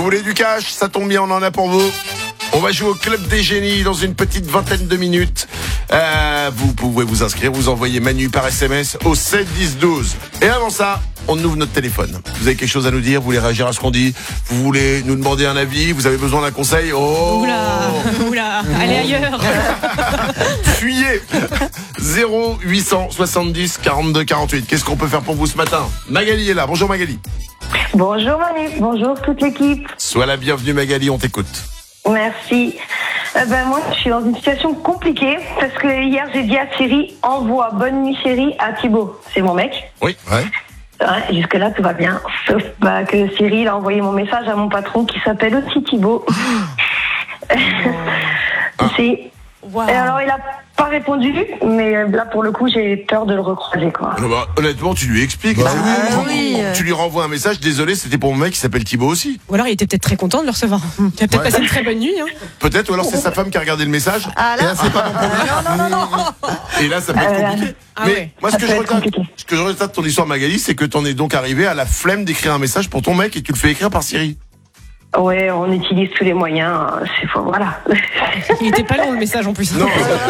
voulez du cash? Ça tombe bien, on en a pour vous. On va jouer au Club des Génies dans une petite vingtaine de minutes. Vous pouvez vous inscrire, vous envoyez Manu par SMS au 7 10 12. Et avant ça, on ouvre notre téléphone. Vous avez quelque chose à nous dire? Vous voulez réagir à ce qu'on dit? Vous voulez nous demander un avis? Vous avez besoin d'un conseil? Oh, Oula, allez ailleurs. Fuyez. 0870 42 48. Qu'est-ce qu'on peut faire pour vous ce matin? Magali est là. Bonjour Magali. Bonjour Manu, bonjour toute l'équipe. Sois la bienvenue Magali, on t'écoute. Merci. Moi, je suis dans une situation compliquée parce que hier, j'ai dit à Chéri, envoie bonne nuit chérie à Thibaut. C'est mon mec. Oui, ouais. Ouais, jusque-là, tout va bien. Sauf que Chéri, il a envoyé mon message à mon patron qui s'appelle aussi Thibaut. Wow. Et alors, il a pas répondu, mais là, pour le coup, j'ai peur de le recroiser, quoi. Honnêtement, tu lui expliques. Tu lui renvoies un message. Désolé, c'était pour mon mec qui s'appelle Thibaut aussi. Ou alors il était peut-être très content de le recevoir. Tu as peut-être passé une très bonne nuit. Hein. Peut-être, ou alors c'est sa femme qui a regardé le message. Ah là, et là, c'est pas mon problème. non. Et là, ça peut être compliqué. Mais ouais. moi, ce que je regrette de ton histoire, Magali, c'est que t'en es donc arrivé à la flemme d'écrire un message pour ton mec et tu le fais écrire par Siri. Ouais, on utilise tous les moyens. C'est faux, voilà. Il était pas long le message en plus. Non.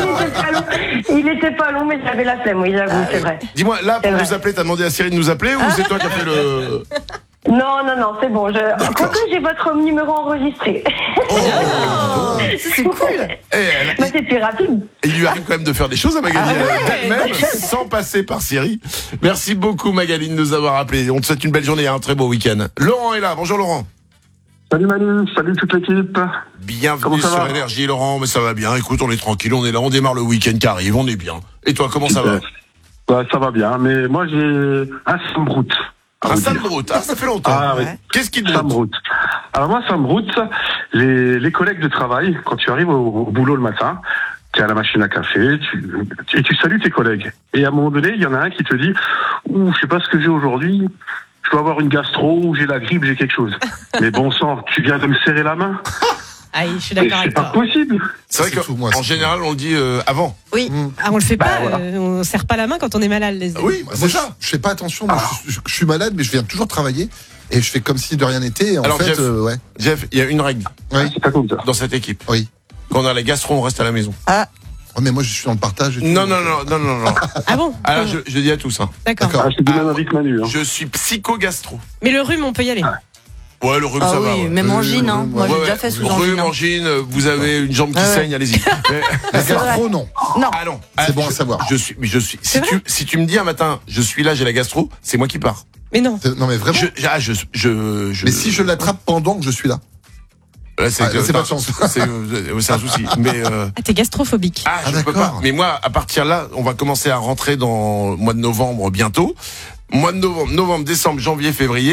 Il était pas long, mais j'avais la flemme, oui, j'avoue, c'est vrai. Dis-moi, là, pour nous appeler, t'as demandé à Siri de nous appeler ou c'est toi qui as fait le... Non, c'est bon. Quoique j'ai votre numéro enregistré. c'est cool. C'est plus rapide. Il lui arrive quand même de faire des choses à Magali elle-même sans passer par Siri. Merci beaucoup Magali de nous avoir appelé. On te souhaite une belle journée et un très beau week-end. Laurent est là. Bonjour Laurent. Salut Manu, salut toute l'équipe. Bienvenue sur Énergie Laurent, mais ça va bien. Écoute, on est tranquille, on est là, on démarre le week-end qui arrive, on est bien. Et toi, comment ça va? Ouais, ça va bien, mais moi j'ai un Samrout. Un Samrout, ça fait longtemps. Ah oui. Qu'est-ce qui te Samrout. Alors moi, Samrout, les collègues de travail, quand tu arrives au boulot le matin, tu es à la machine à café, tu salues tes collègues. Et à un moment donné, il y en a un qui te dit « Ouh, je sais pas ce que j'ai aujourd'hui, je dois avoir une gastro, ou j'ai la grippe, j'ai quelque chose. » Mais bon sang, tu viens de me serrer la main? Ah, je suis d'accord avec toi. C'est pas possible. C'est vrai qu'en général, on le dit avant. Oui. On le fait pas, on serre pas la main quand on est malade. Oui, c'est ça. Je fais pas attention, moi, je suis malade, mais je viens toujours travailler et je fais comme si de rien n'était. En alors fait, Jeff, il y a une règle C'est pas comme ça. dans cette équipe. Oui. Quand on a la gastro, on reste à la maison. Oh, mais moi, je suis dans le partage. Et tout. Non. Ah bon? Alors, je dis à tous. D'accord. Je suis du même avis que Manu. Je suis psycho-gastro. Mais le rhum, on peut y aller. Ouais, le rhume, ça va. Ouais. Même angine, hein. Moi, j'ai déjà fait sous angine. Rhume, angine, vous avez une jambe qui saigne, allez-y. La gastro, non. Ah non. C'est bon à savoir. Je suis. Si tu me dis un matin, je suis là, j'ai la gastro, c'est moi qui pars. Mais non. Non, mais vraiment. Mais si je l'attrape pendant que je suis là. Là, c'est pas de chance. C'est un souci. Mais t'es gastrophobique. je peux pas. Mais moi, à partir de là, on va commencer à rentrer dans le mois de novembre bientôt. Mois de novembre, décembre, janvier, février.